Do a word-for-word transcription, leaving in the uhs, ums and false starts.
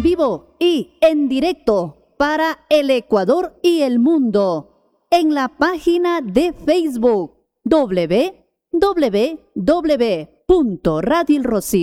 vivo y en directo para el Ecuador y el mundo en la página de Facebook doble u doble u doble u punto radio el rocío